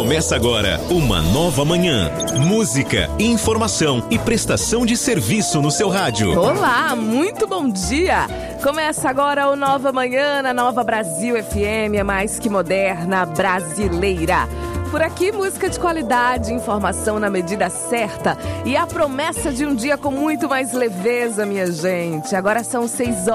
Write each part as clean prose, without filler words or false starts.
Começa agora uma nova manhã. Música, informação e prestação de serviço no seu rádio. Olá, muito bom dia. Começa agora o Nova Manhã na Nova Brasil FM, é mais que moderna, brasileira. Por aqui, música de qualidade, informação na medida certa e a promessa de um dia com muito mais leveza, minha gente. Agora são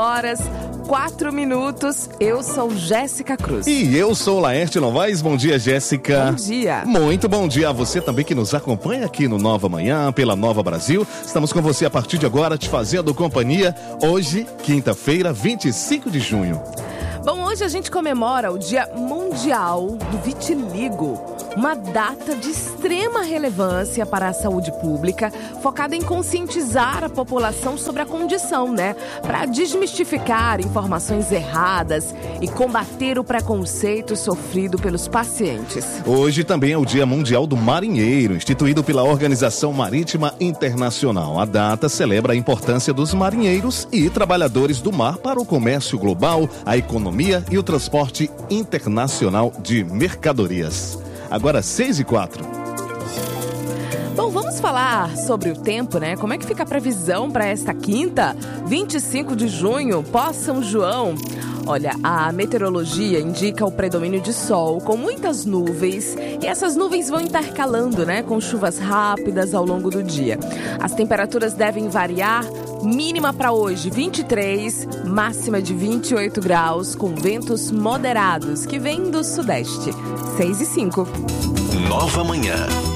6h04. Eu sou Jéssica Cruz. E eu sou Laerte Novaes. Bom dia, Jéssica. Bom dia. Muito bom dia a você também que nos acompanha aqui no Nova Manhã, pela Nova Brasil. Estamos com você a partir de agora, te fazendo companhia. Hoje, quinta-feira, 25 de junho. Bom, hoje a gente comemora o Dia Mundial do Vitiligo, uma data de extrema relevância para a saúde pública, focada em conscientizar a população sobre a condição, para desmistificar informações erradas e combater o preconceito sofrido pelos pacientes. Hoje também é o Dia Mundial do Marinheiro, instituído pela Organização Marítima Internacional. A data celebra a importância dos marinheiros e trabalhadores do mar para o comércio global, a economia e o transporte internacional de mercadorias. Agora 6h04. Bom, vamos falar sobre o tempo, Como é que fica a previsão para esta quinta, 25 de junho, pós-São João? Olha, a meteorologia indica o predomínio de sol com muitas nuvens e essas nuvens vão intercalando, com chuvas rápidas ao longo do dia. As temperaturas devem variar, mínima para hoje 23, máxima de 28 graus, com ventos moderados que vêm do sudeste. 6h05. Nova Manhã.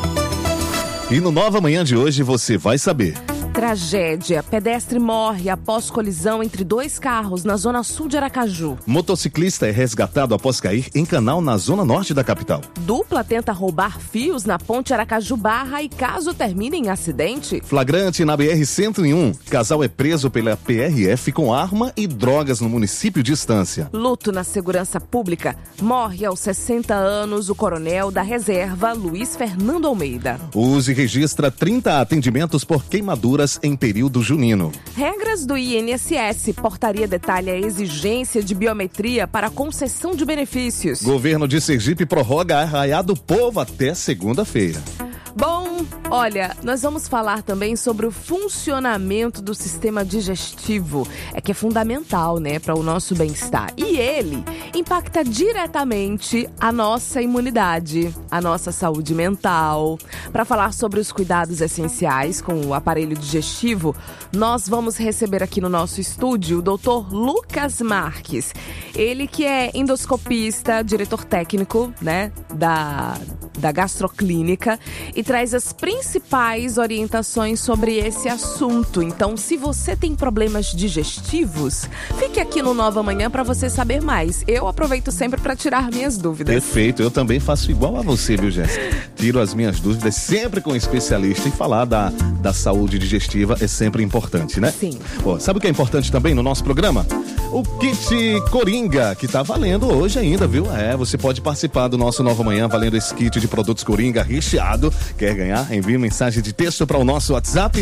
E no Nova Manhã de hoje você vai saber. Tragédia. Pedestre morre após colisão entre dois carros na zona sul de Aracaju. Motociclista é resgatado após cair em canal na zona norte da capital. Dupla tenta roubar fios na ponte Aracaju-Barra e caso termine em acidente. Flagrante na BR-101. Casal é preso pela PRF com arma e drogas no município de Estância. Luto na segurança pública. Morre aos 60 anos o coronel da reserva, Luiz Fernando Almeida. Use registra 30 atendimentos por queimadura em período junino. Regras do INSS. Portaria detalha a exigência de biometria para concessão de benefícios. Governo de Sergipe prorroga Arraiá do Povo até segunda-feira. Bom, olha, nós vamos falar também sobre o funcionamento do sistema digestivo, que é fundamental, para o nosso bem-estar. E ele impacta diretamente a nossa imunidade, a nossa saúde mental. Para falar sobre os cuidados essenciais com o aparelho digestivo, nós vamos receber aqui no nosso estúdio o Dr. Lucas Marques. Ele que é endoscopista, diretor técnico, da Gastroclínica, e traz as principais orientações sobre esse assunto. Então, se você tem problemas digestivos, fique aqui no Nova Manhã para você saber mais. Eu aproveito sempre para tirar minhas dúvidas. Perfeito, eu também faço igual a você, viu, Jéssica? Tiro as minhas dúvidas sempre com um especialista, e falar da saúde digestiva é sempre importante, Sim. Sabe o que é importante também no nosso programa? O kit Coringa, que tá valendo hoje ainda, viu? Você pode participar do nosso Nova Manhã valendo esse kit de produtos Coringa recheado. Quer ganhar? Envie mensagem de texto para o nosso WhatsApp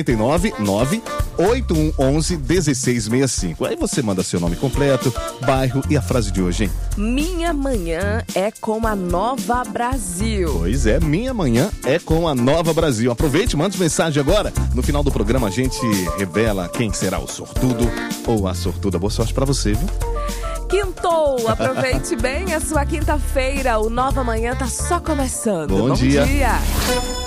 799-8111-1665. Aí você manda seu nome completo, bairro e a frase de hoje, hein? Minha manhã é com a Nova Brasil. Pois é, minha manhã é com a Nova Brasil. Aproveite, mande mensagem agora. No final do programa a gente revela quem será o sortudo ou a sortuda. Boa sorte pra você, viu? Quintou, aproveite bem a sua quinta-feira. O Nova Manhã tá só começando. Bom dia.